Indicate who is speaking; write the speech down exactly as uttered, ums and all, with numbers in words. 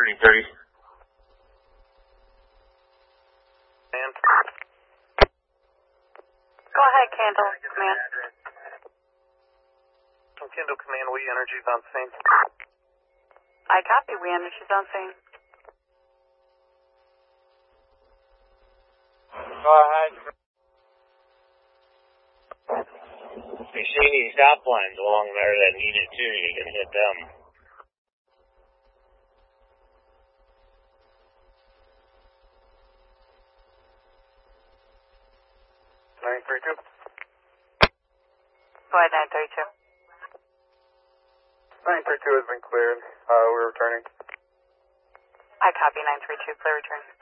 Speaker 1: thirty thirty.
Speaker 2: And
Speaker 3: go ahead, Candle Command.
Speaker 2: Kindle Command, we energy's on scene.
Speaker 3: I copy, we energy's on scene.
Speaker 1: Go ahead. If you see any stop lines along there that need it too, you can hit them.
Speaker 2: nine three two.
Speaker 3: Go ahead, nine three two.
Speaker 2: nine three two has been cleared. Uh, we're returning.
Speaker 3: I copy, nine three two, clear return.